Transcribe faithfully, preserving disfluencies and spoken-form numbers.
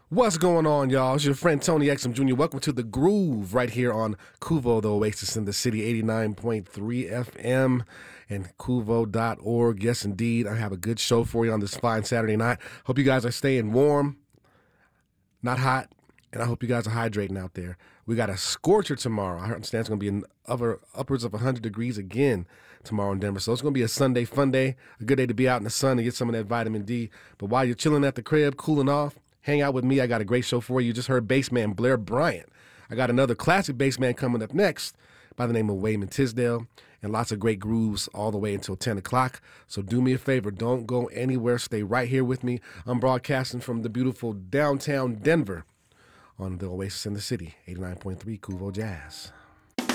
What's going on, y'all? It's your friend Tony Exum Junior Welcome to The Groove right here on Kuvo, the Oasis in the City, eighty-nine point three F M and kuvo dot org. Yes, indeed. I have a good show for you on this fine Saturday night. Hope you guys are staying warm, not hot, and I hope you guys are hydrating out there. We got a scorcher tomorrow. I understand it's going to be in upper, upwards of one hundred degrees again tomorrow in Denver. So it's going to be a Sunday fun day, a good day to be out in the sun and get some of that vitamin D. But while you're chilling at the crib, cooling off, hang out with me. I got a great show for you. You just heard bassman Blair Bryant. I got another classic bassman coming up next by the name of Wayman Tisdale, and lots of great grooves all the way until ten o'clock. So do me a favor. Don't go anywhere. Stay right here with me. I'm broadcasting from the beautiful downtown Denver on the Oasis in the City, eighty-nine point three Kuvo Jazz.